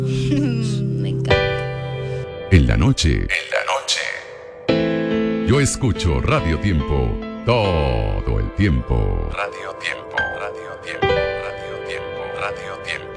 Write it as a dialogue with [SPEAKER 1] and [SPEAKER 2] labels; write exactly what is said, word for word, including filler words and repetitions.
[SPEAKER 1] Me encanta.
[SPEAKER 2] En la noche, en la noche, yo escucho Radio Tiempo todo el tiempo. Radio Tiempo, Radio Tiempo, Radio Tiempo, Radio Tiempo.